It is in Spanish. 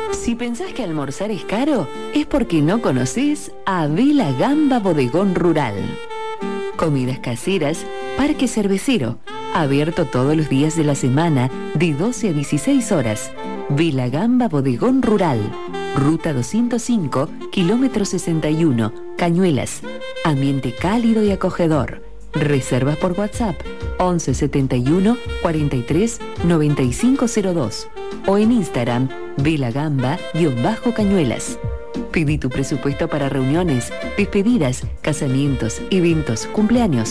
Si pensás que almorzar es caro, es porque no conoces a Vila Gamba Bodegón Rural. Comidas caseras, parque cervecero, abierto todos los días de la semana de 12 a 16 horas. Vila Gamba Bodegón Rural, Ruta 205, kilómetro 61, Cañuelas. Ambiente cálido y acogedor. Reservas por WhatsApp 11 71 43 9502 o en Instagram vilagamba_cañuelas. Pedí tu presupuesto para reuniones, despedidas, casamientos, eventos, cumpleaños.